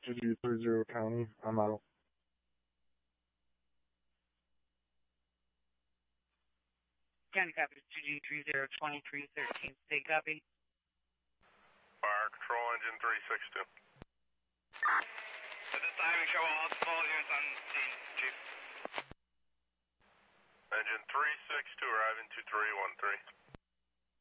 2G30 County. I'm out. County copy 2G302313. State copy. Fire control engine 362. At this time, we show all small units on scene, Chief. Engine 362 arriving 2313.